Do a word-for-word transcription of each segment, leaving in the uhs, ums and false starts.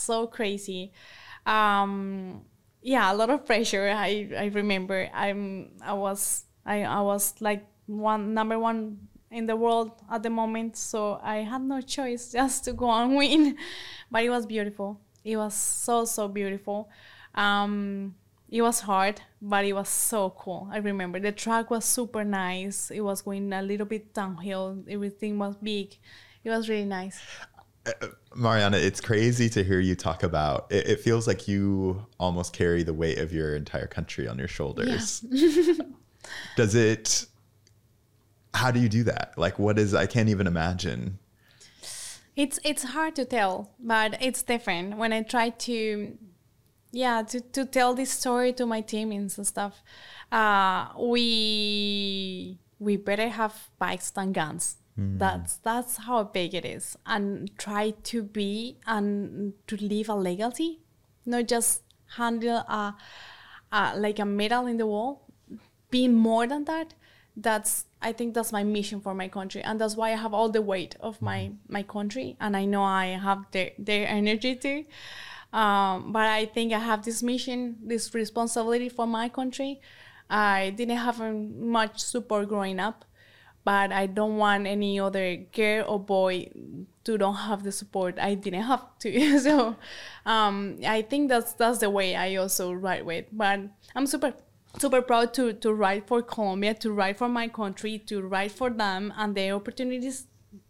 so crazy. Um, yeah, a lot of pressure. I, I remember I'm I was I, I was like one number one in the world at the moment, so I had no choice just to go and win. But it was beautiful. It was so so beautiful. Um, it was hard, but it was so cool. I remember the track was super nice. It was going a little bit downhill. Everything was big. It was really nice. Uh, Mariana, it's crazy to hear you talk about it. It feels like you almost carry the weight of your entire country on your shoulders. Yeah. Does it, how do you do that? Like, what is, I can't even imagine. It's it's hard to tell, but it's different when I try to, yeah, to, to tell this story to my teammates and stuff. Uh, we we better have bikes than guns. Mm. That's that's how big it is, and try to be and to live a legacy, not just handle a, a like a medal in the wall. Being more than that, that's I think that's my mission for my country, and that's why I have all the weight of my my country, and I know I have their their energy too. Um, but I think I have this mission, this responsibility for my country. I didn't have much support growing up, but I don't want any other girl or boy to don't have the support I didn't have to. So um, I think that's that's the way I also ride with. But I'm super super proud to to ride for Colombia, to ride for my country, to ride for them, and the opportunities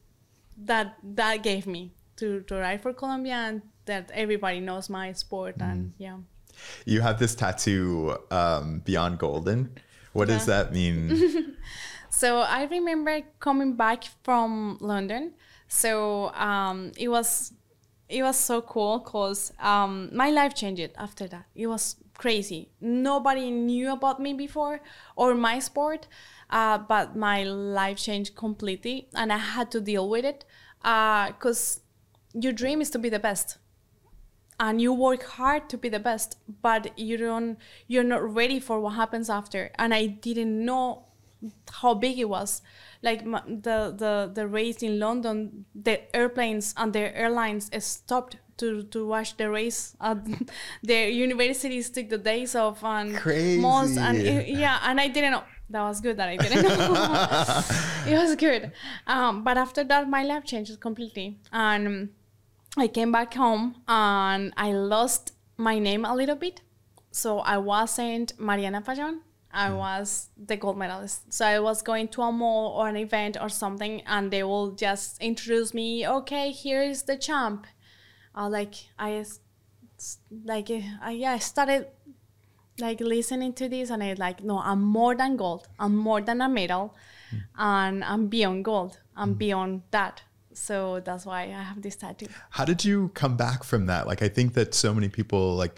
that that gave me to to ride for Colombia, and that everybody knows my sport. Mm. And yeah. You have this tattoo, um, Beyond Golden. What yeah. does that mean? So I remember coming back from London. So um, it was it was so cool because um, my life changed after that. It was crazy. Nobody knew about me before or my sport, uh, but my life changed completely, and I had to deal with it because uh, your dream is to be the best. And you work hard to be the best, but you don't, you're not ready for what happens after. And I didn't know how big it was. Like the, the, the race in London, the airplanes and the airlines stopped to, to watch the race. Uh, the universities took the days off and Crazy. months. And it, yeah, and I didn't know. That was good that I didn't know. It was good. Um, but after that, my life changed completely. And I came back home and I lost my name a little bit. So I wasn't Mariana Fajon. I was the gold medalist. So I was going to a mall or an event or something, and they will just introduce me. Okay, here is the champ. I like I like I yeah I started like listening to this, and I like no, I'm more than gold. I'm more than a medal, mm. and I'm beyond gold. I'm mm. beyond that. So that's why I have this tattoo. How did you come back from that? Like, I think that so many people like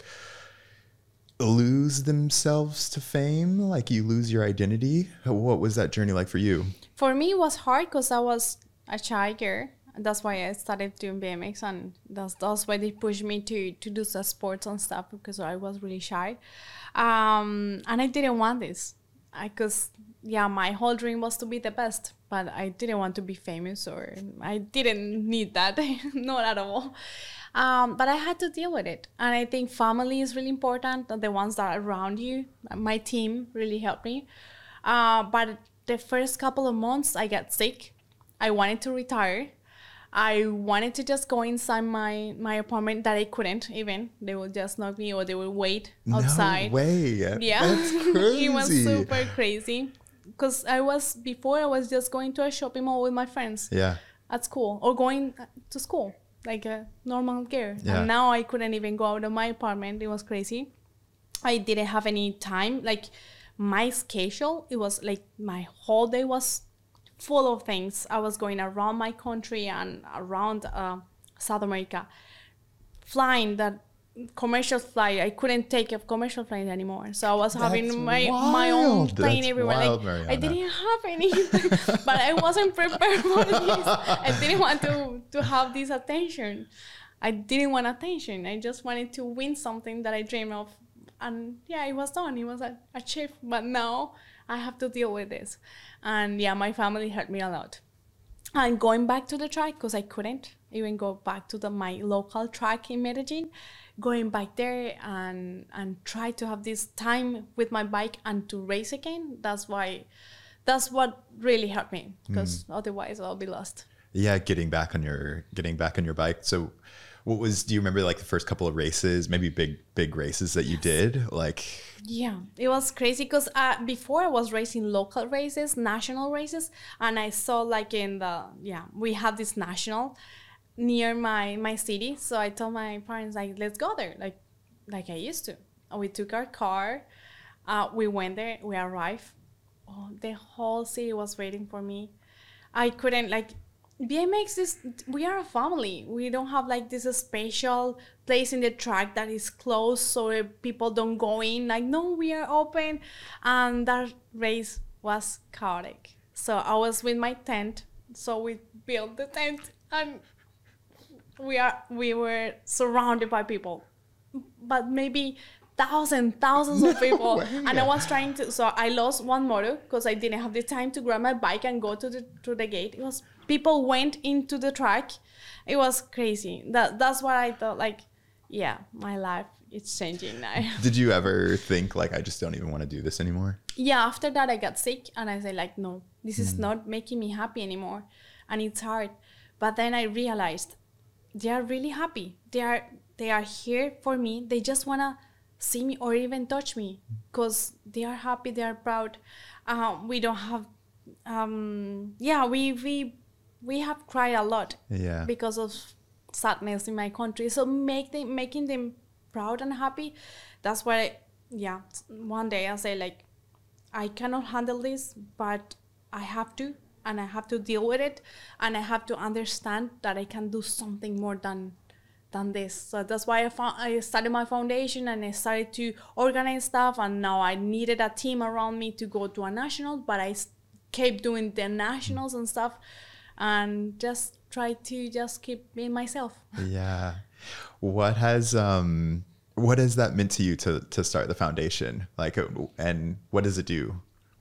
lose themselves to fame. Like, you lose your identity. What was that journey like for you? For me, it was hard because I was a shy girl. That's why I started doing B M X, and that's that's why they pushed me to to do some sports and stuff, because I was really shy, um, and I didn't want this. Because yeah, my whole dream was to be the best, but I didn't want to be famous, or I didn't need that, not at all. Um, but I had to deal with it, and I think family is really important. The ones that are around you, my team really helped me. Uh, but the first couple of months, I got sick. I wanted to retire. I wanted to just go inside my, my apartment, that I couldn't even. They would just knock me, or they would wait outside. No way. Yeah. That's crazy. It was super crazy. Because I was, before I was just going to a shopping mall with my friends. Yeah. At school, or going to school like a normal girl. Yeah. And now I couldn't even go out of my apartment. It was crazy. I didn't have any time. Like my schedule, it was like my whole day was full of things. I was going around my country and around uh, South America, flying that commercial flight. I couldn't take a commercial flight anymore, so I was That's having my wild. my own plane That's everywhere. Wild, like, I didn't have any, but I wasn't prepared for this. I didn't want to to have this attention. I didn't want attention. I just wanted to win something that I dreamed of, and yeah, it was done. It was a, achieved. But now I have to deal with this. And yeah, my family helped me a lot. And going back to the track, because I couldn't. even go back to the my local track in Medellin, going back there and and try to have this time with my bike and to race again. That's why, that's what really helped me, because mm. otherwise I'll be lost. Yeah, getting back on your getting back on your bike. So what was, do you remember like the first couple of races, maybe big, big races that you did? Like, yeah, it was crazy because uh, before I was racing local races, national races, and I saw like in the, yeah, we have this national near my, my city. So I told my parents, like, let's go there, like, like I used to. And we took our car, uh, we went there, we arrived. Oh, the whole city was waiting for me. I couldn't, like, B M X is, we are a family. We don't have like this special place in the track that is closed so people don't go in. Like, no, we are open. And that race was chaotic. So I was with my tent. So we built the tent and we are we were surrounded by people. But maybe thousands, thousands of people. Way. And I was trying to, so I lost one motor because I didn't have the time to grab my bike and go to the to the gate. It was, people went into the track. It was crazy. That That's what I thought, like, yeah, my life is changing now. Did you ever think, like, I just don't even want to do this anymore? Yeah, after that I got sick and I said, like, no, this is mm. not making me happy anymore. And it's hard. But then I realized they are really happy. They are, they are here for me. They just want to see me or even touch me because they are happy, they are proud. Uh, we don't have, um, yeah, we, we, we have cried a lot yeah. because of sadness in my country. So make them, making them proud and happy. That's why, I, yeah, one day I say, like, I cannot handle this, but I have to, and I have to deal with it. And I have to understand that I can do something more than than this. So that's why I, found, I started my foundation and I started to organize stuff. And now I needed a team around me to go to a national, but I kept doing the nationals and stuff and just try to just keep being myself. Yeah. What has, um, what has that meant to you to, to start the foundation? Like, and what does it do?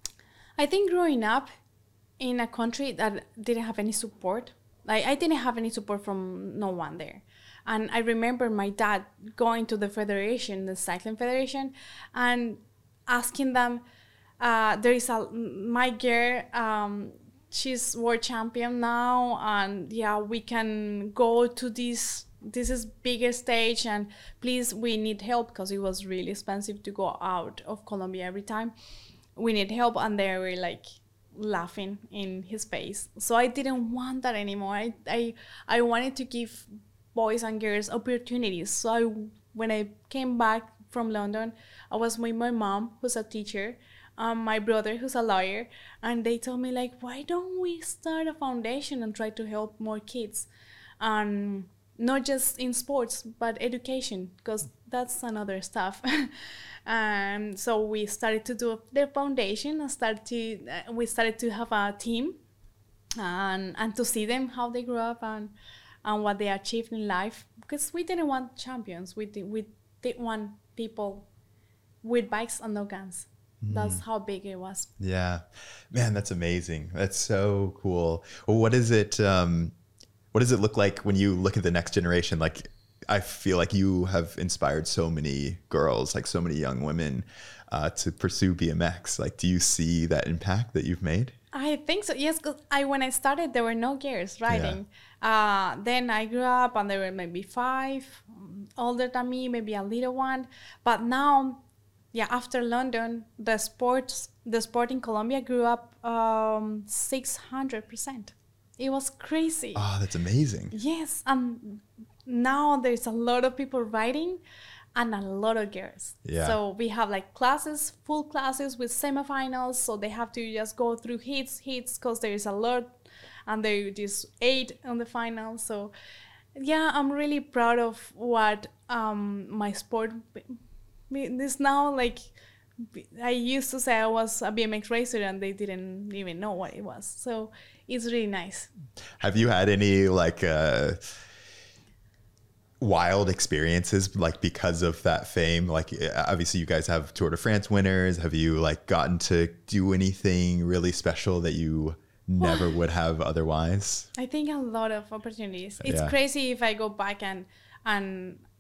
I think growing up in a country that didn't have any support, like I didn't have any support from no one there. And I remember my dad going to the federation, the cycling federation, and asking them, uh, there is a, my girl, um, she's world champion now, and yeah, we can go to this, this is bigger stage, and please, we need help, because it was really expensive to go out of Colombia every time. We need help, and they were like laughing in his face. So I didn't want that anymore. I, I, I wanted to give boys and girls opportunities. So I, when I came back from London, I was with my mom, who's a teacher, um, my brother, who's a lawyer, and they told me, like, why don't we start a foundation and try to help more kids? Um, not just in sports, but education, because that's another stuff. And so we started to do the foundation and started to, uh, we started to have a team and, and to see them, how they grew up and and what they achieved in life, because we didn't want champions. We did, we did want people with bikes and no guns. Mm. That's how big it was. Yeah, man, that's amazing. That's so cool. Well, what is it? Um, what does it look like when you look at the next generation? Like, I feel like you have inspired so many girls, like so many young women, uh, to pursue B M X. Like, do you see that impact that you've made? I think so, yes, because I, when I started, there were no girls riding. Yeah. Uh, then I grew up and there were maybe five, older than me, maybe a little one. But now, yeah, after London, the sports, the sport in Colombia grew up um, six hundred percent. It was crazy. Oh, that's amazing. Yes, and now there's a lot of people riding and a lot of girls. Yeah. So we have like classes, full classes with semifinals. So they have to just go through hits, hits, because there is a lot, and there is eight on the final. So yeah, I'm really proud of what um, my sport is now. Like, I used to say I was a B M X racer and they didn't even know what it was. So it's really nice. Have you had any like, uh, wild experiences, like, because of that fame? Like, obviously you guys have Tour de France winners. Have you like gotten to do anything really special that you never would have otherwise? I think a lot of opportunities. It's Yeah. crazy if I go back and and